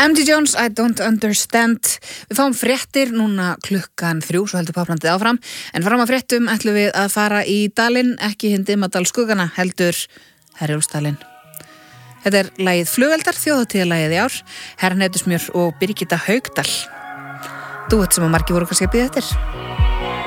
MD Jones, I don't understand. Við fáum fréttir núna klukkan 3, svo heldur Popplandið áfram. En fram að fréttum ætlum við að fara í dalinn, ekki hinn Dimmadal skuggana, heldur Herjólfsdalinn. Þetta er lagið Flugeldar, þjóðhátíðarlagið í ár. Herra Netusmjör og Birgitta Haukdal. Duett sem að margir voru kannski að bíða eftir.